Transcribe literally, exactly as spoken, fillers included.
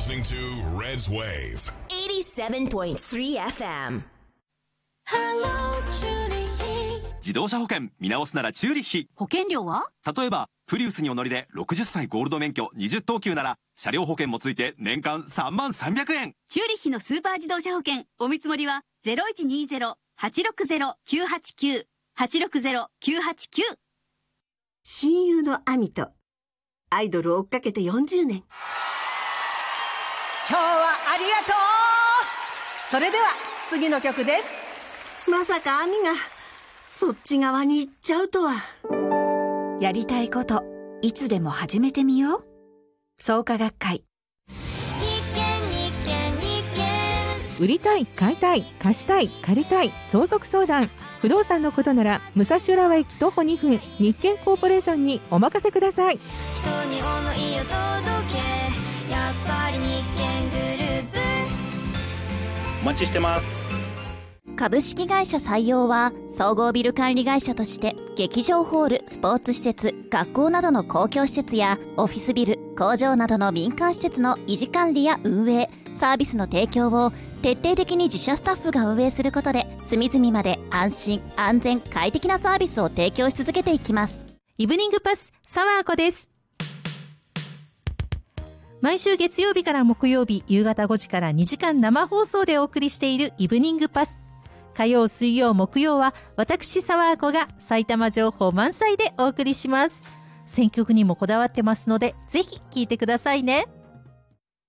listening to Red's Wave eighty-seven point three エフエム。 自動車保険見直すならチューリッヒ。 保険料は？ 例えばプリウスにお乗りでろくじゅっさいゴールド免許にじゅっとうきゅうなら車両保険もついて年間さんまんさんびゃくえん。 チューリッヒのスーパー自動車保険お見積もりは ゼロいちにゼロ はちろくゼロ きゅうはちきゅう はちろくゼロ きゅうはちきゅう。 親友のアミとアイドルを追っかけてよんじゅうねん。 今日はありがとう。それでは次の曲です。 まさかアミがそっち側に行っちゃうとは。 やりたいこといつでも始めてみよう。創価学会。 売りたい、買いたい、貸したい、借りたい、相続相談、不動産のことなら武蔵浦和駅徒歩にふん、日建コーポレーションにお任せください。 人に想いを届け、やっぱり日建グループ。 お待ちしてます。 株式会社採用は総合ビル管理会社として劇場ホール、スポーツ施設、学校などの公共施設やオフィスビル、工場などの民間施設の維持管理や運営、サービスの提供を徹底的に自社スタッフが運営することで隅々まで安心安全快適なサービスを提供し続けていきます。 イブニングパスサワーコです。毎週月曜日から木曜日夕方ごじからにじかん生放送でお送りしているイブニングパス。火曜、水曜、木曜は私サワーコが埼玉情報満載でお送りします。選曲にもこだわってますのでぜひ聞いてくださいね。